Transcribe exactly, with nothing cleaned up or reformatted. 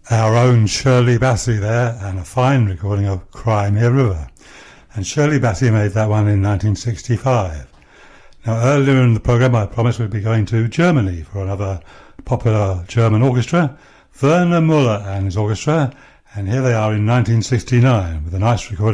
Our own Shirley Bassey there, and a fine recording of Crimea River. And Shirley Bassey made that one in nineteen sixty-five. Now, earlier in the programme I promised we'd be going to Germany for another popular German orchestra, Werner Muller and his orchestra, and here they are in nineteen sixty-nine with a nice recording